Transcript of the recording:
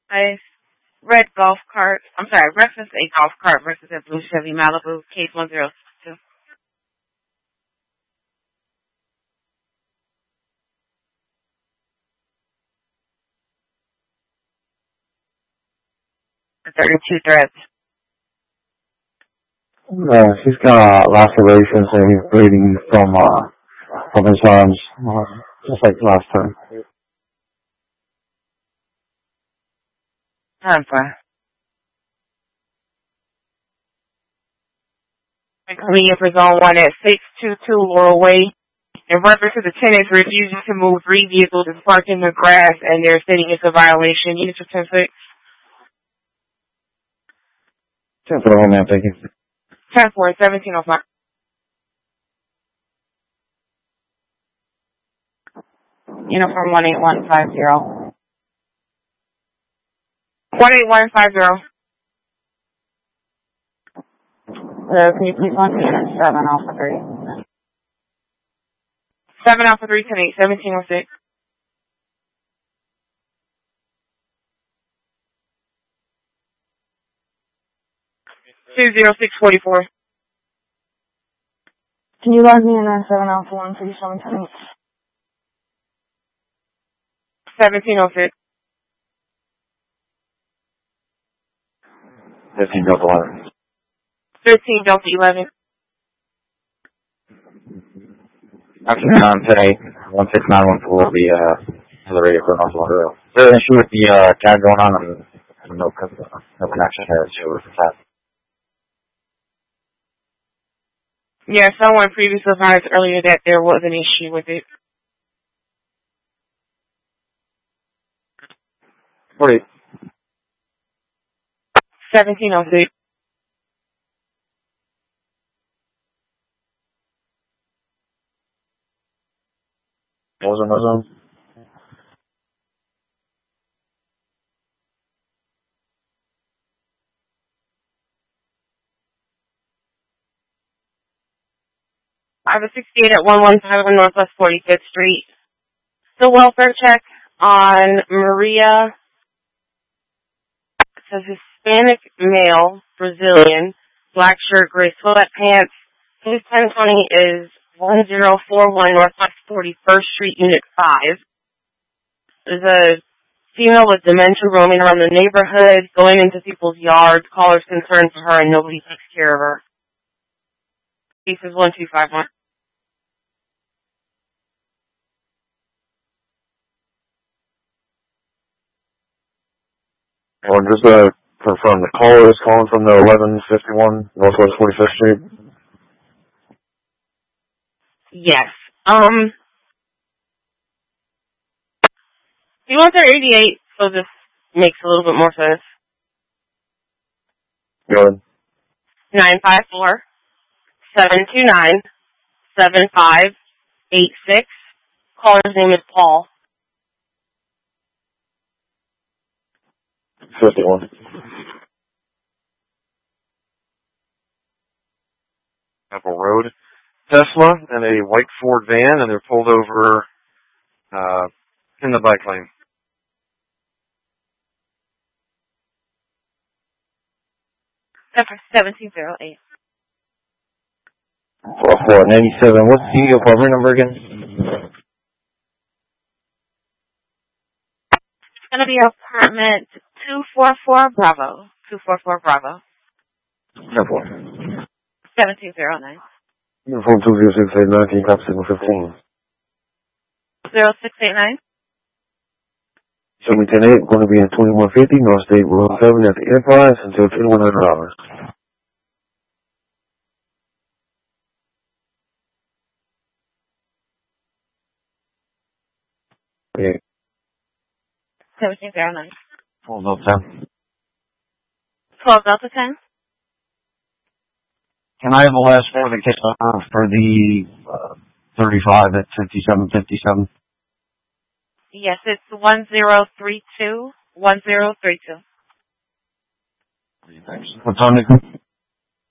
A red golf cart. I'm sorry, reference a golf cart versus a blue Chevy Malibu, case 102. 32 threats. She's got lacerations and he's bleeding from his arms, just like last time. Time for. Coming in for zone 1 at 622 Laurel Way. In reference to the tenants refusing to move 3 vehicles is parked in the grass and they're stating it's a violation. Units for 10-6. 10-4, ma'am, thank you. 10-4, 1705. Uniform 18150. 18150. Can you please on 7 Alpha 3? 7 Alpha 3, 10-8, 1706. Two 0644. Can you log me in on 7 Alpha 1, please, 710? 1706. 15 Delta 11. 13 Delta 11. Afternoon on 10-8, 16914 will be to the radio for North Lauderdale. Is there an issue with the tag going on and no connection here to that? Yeah, someone previously advised earlier that there was an issue with it. 40. 1706. What was in my zone? I have a 68 at 115 Northwest 45th Street. The welfare check on Maria. It says Hispanic male, Brazilian, black shirt, gray sweatpants. His 1020 is 1041 Northwest 41st Street, Unit 5. There's a female with dementia roaming around the neighborhood, going into people's yards. Callers concerned for her and nobody takes care of her. Case is 1251. Well, just confirm the caller is calling from the 1151 Northwest 45th Street. Yes. You want their 88, so this makes a little bit more sense. Go ahead. 954-729-7586. Caller's name is Paul. 51. Apple Road. Tesla and a white Ford van, and they're pulled over in the bike lane. 1708. 4497. What's the apartment number again? It's going to be apartment 244 Bravo. 244 Bravo. 1709. Uniform 20689, cop signal 15. 0689. 710-8, going to be in 2150 North State Road 7 at the Enterprise until $2,100. Okay. 1709. 12 Delta 10. 12 Delta 10. Can I have the last four of the case for the 35 at 5757? Yes, it's 1032. 1032. Thanks. What's on it?